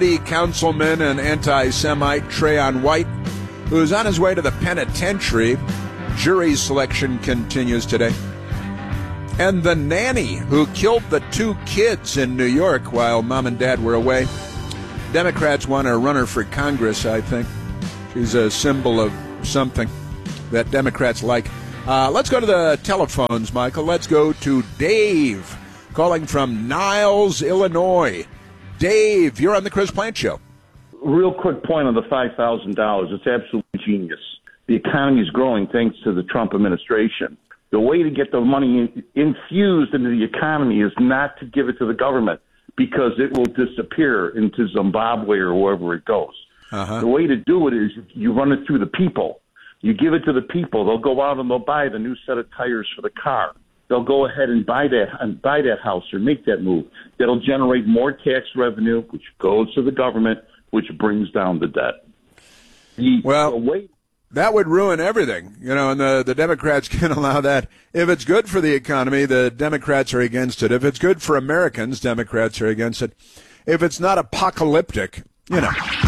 The councilman and anti-Semite Trayon White, who's on his way to the penitentiary. Jury selection continues today. And the nanny who killed the 2 kids in New York while mom and dad were away. Democrats want to run her for Congress, I think. She's a symbol of something that Democrats like. Let's go to the telephones, Michael. Let's go to Dave, calling from Niles, Illinois. Dave, you're on the Chris Plante Show. Real quick point on the $5,000. It's absolutely genius. The economy is growing thanks to the Trump administration. The way to get the money infused into the economy is not to give it to the government because it will disappear into Zimbabwe or wherever it goes. The way to do it is you run it through the people. You give it to the people. They'll go out and they'll buy the new set of tires for the car. They'll go ahead and buy that house or make that move. That'll generate more tax revenue, which goes to the government, which brings down the debt. That would ruin everything, and the Democrats can allow that. If it's good for the economy, the Democrats are against it. If it's good for Americans, Democrats are against it. If it's not apocalyptic,